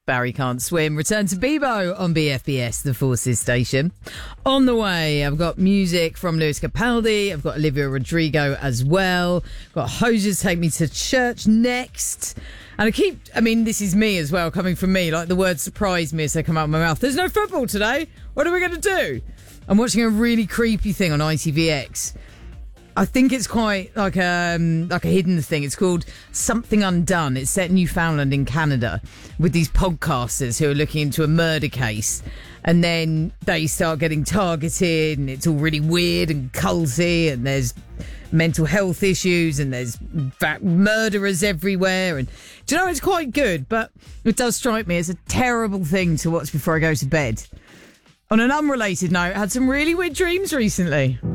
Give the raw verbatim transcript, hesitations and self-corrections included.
Barry Can't Swim. Return to Bebo on B F B S, the Forces station. On the way, I've got music from Lewis Capaldi. I've got Olivia Rodrigo as well. Got Hosiers Take Me to Church next. And I keep, I mean, this is me as well, coming from me. Like, the words surprise me as they come out of my mouth. There's no football today. What are we going to do? I'm watching a really creepy thing on I T V X. I think it's quite like a, um, like a hidden thing. It's called Something Undone. It's set in Newfoundland in Canada with these podcasters who are looking into a murder case. And then they start getting targeted and it's all really weird and culty and there's mental health issues and there's va- murderers everywhere. And do you know, it's quite good, but it does strike me as a terrible thing to watch before I go to bed. On an unrelated note, I had some really weird dreams recently.